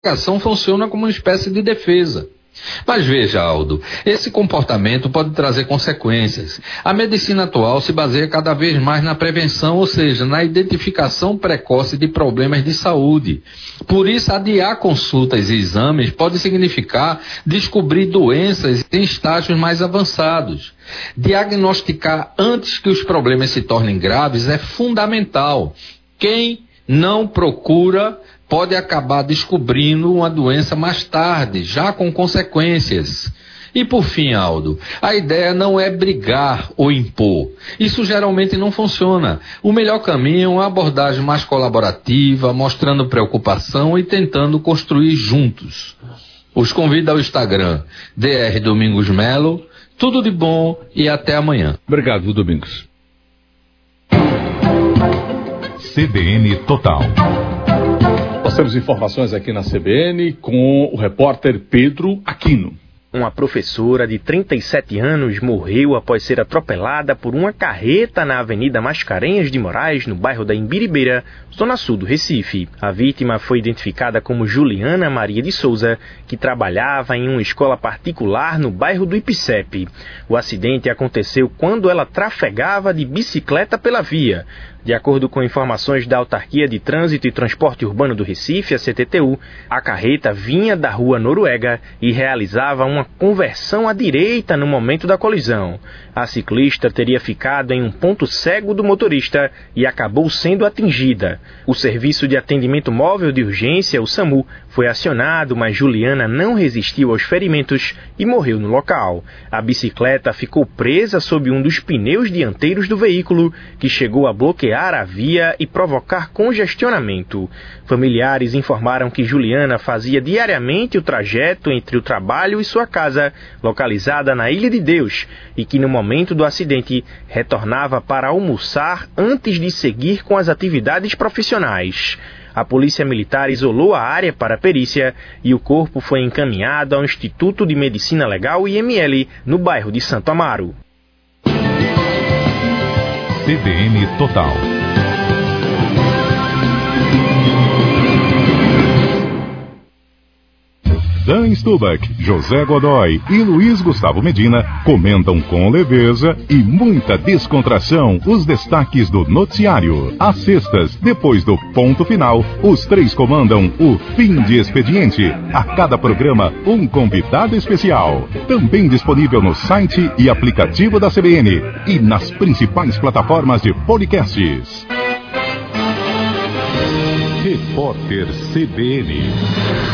medicação funciona como uma espécie de defesa. Mas veja, Aldo, esse comportamento pode trazer consequências. A medicina atual se baseia cada vez mais na prevenção, ou seja, na identificação precoce de problemas de saúde. Por isso, adiar consultas e exames pode significar descobrir doenças em estágios mais avançados. Diagnosticar antes que os problemas se tornem graves é fundamental. Quem não procura pode acabar descobrindo uma doença mais tarde, já com consequências. E por fim, Aldo, a ideia não é brigar ou impor. Isso geralmente não funciona. O melhor caminho é uma abordagem mais colaborativa, mostrando preocupação e tentando construir juntos. Os convido ao Instagram, Dr. Domingos Melo. Tudo de bom e até amanhã. Obrigado, Domingos. CBN Total. Nós temos informações aqui na CBN com o repórter Pedro Aquino. Uma professora de 37 anos morreu após ser atropelada por uma carreta na Avenida Mascarenhas de Moraes, no bairro da Imbiribeira, zona sul do Recife. A vítima foi identificada como Juliana Maria de Souza, que trabalhava em uma escola particular no bairro do Ipicep. O acidente aconteceu quando ela trafegava de bicicleta pela via. De acordo com informações da Autarquia de Trânsito e Transporte Urbano do Recife, a CTTU, a carreta vinha da Rua Noruega e realizava uma conversão à direita no momento da colisão. A ciclista teria ficado em um ponto cego do motorista e acabou sendo atingida. O Serviço de Atendimento Móvel de Urgência, o SAMU, foi acionado, mas Juliana não resistiu aos ferimentos e morreu no local. A bicicleta ficou presa sob um dos pneus dianteiros do veículo, que chegou a bloquear a via e provocar congestionamento. Familiares informaram que Juliana fazia diariamente o trajeto entre o trabalho e sua casa, localizada na Ilha de Deus, e que no momento do acidente retornava para almoçar antes de seguir com as atividades profissionais. A Polícia Militar isolou a área para perícia e o corpo foi encaminhado ao Instituto de Medicina Legal IML, no bairro de Santo Amaro. CBN Total. Dan Stubach, José Godoy e Luiz Gustavo Medina comentam com leveza e muita descontração os destaques do noticiário. Às sextas, depois do ponto final, os três comandam o Fim de Expediente. A cada programa, um convidado especial. Também disponível no site e aplicativo da CBN e nas principais plataformas de podcasts. Repórter CBN.